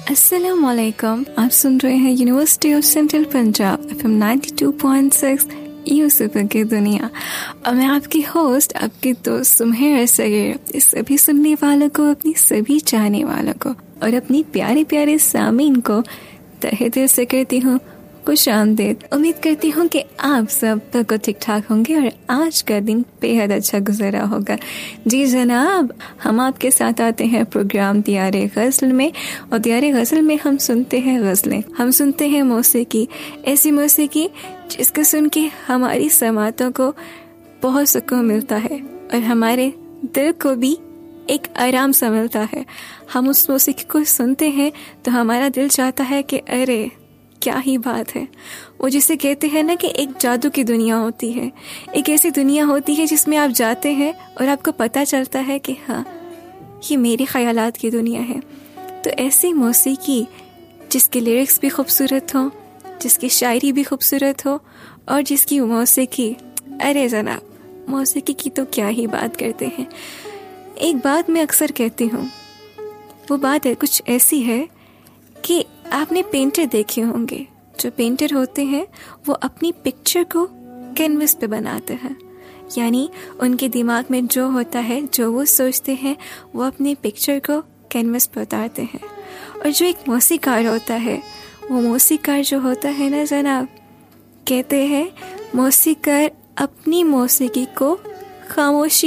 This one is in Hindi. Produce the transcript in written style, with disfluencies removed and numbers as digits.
अस्सलामुअलैकुम। आप सुन रहे हैं university of central Punjab FM 92.6 Yusuf की दुनिया, और मैं आपकी होस्ट, आपकी दोस्त सुमेर सगीर। सभी सुनने वालों को, अपनी सभी चाहने वालों को और अपनी प्यारे प्यारे सामीन को तहे दिल से कहती हूँ खुशामदीद। उम्मीद करती हूँ कि आप सब बिल्कुल ठीक ठाक होंगे और आज का दिन बेहद अच्छा गुजरा होगा। जी जनाब, हम आपके साथ आते हैं प्रोग्राम दियारे गज़ल में, और दियारे गज़ल में हम सुनते हैं गज़लें, हम सुनते हैं मौसीकी, ऐसी मौसीकी जिसको सुन के हमारी समातों को बहुत सुकून मिलता है और हमारे दिल को भी एक आराम सा मिलता है। हम उस मौसीकी को सुनते हैं तो हमारा दिल चाहता है कि अरे क्या ही बात है। वो जिसे कहते हैं ना कि एक जादू की दुनिया होती है, एक ऐसी दुनिया होती है जिसमें आप जाते हैं और आपको पता चलता है कि हाँ, ये मेरे ख्यालात की दुनिया है। तो ऐसी मौसीकी जिसके लिरिक्स भी खूबसूरत हो, जिसकी शायरी भी खूबसूरत हो और जिसकी मौसीकी, अरे जनाब मौसीकी की तो क्या ही बात करते हैं। एक बात मैं अक्सर कहती हूँ, वो बात है कुछ ऐसी है कि आपने पेंटर देखे होंगे। जो पेंटर होते हैं वो अपनी पिक्चर को कैनवस पे बनाते हैं, यानी उनके दिमाग में जो होता है, जो वो सोचते हैं, वो अपनी पिक्चर को कैनवस पे उतारते हैं। और जो एक मौसीकार होता है, वो मौसीकार जो होता है ना जनाब, कहते हैं मौसीकार अपनी मौसीकी को खामोशी